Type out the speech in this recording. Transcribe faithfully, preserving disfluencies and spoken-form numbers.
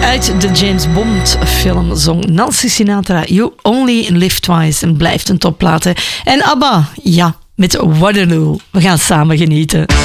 Uit de James Bond film zong Nancy Sinatra You Only Live Twice en blijft een topplaat. En ABBA, ja, met Waterloo. We gaan samen genieten.